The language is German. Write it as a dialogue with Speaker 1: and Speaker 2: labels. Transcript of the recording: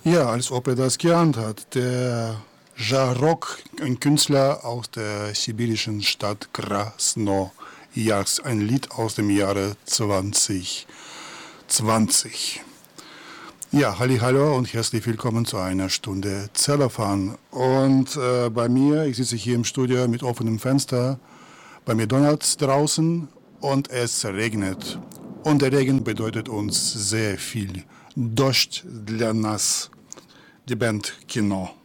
Speaker 1: Ja, als ob er das geahnt hat. Der Jarok, ein Künstler aus der sibirischen Stadt Krasnojarsk, ein Lied aus dem Jahre 2020. Ja, hallo und herzlich willkommen zu einer Stunde Zellophan. Und bei mir, ich sitze hier im Studio mit offenem Fenster, bei mir donnert es draußen und es regnet. Und der Regen bedeutet uns sehr viel. Дождь для нас, die Band Kino.